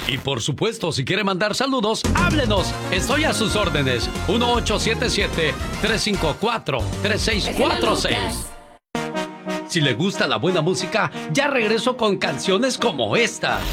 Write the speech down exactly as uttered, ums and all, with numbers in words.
Y por supuesto, si quiere mandar saludos, háblenos. Estoy a sus órdenes. uno ocho siete siete, tres cinco cuatro, tres seis cuatro seis. Si le gusta la buena música, ya regreso con canciones como esta.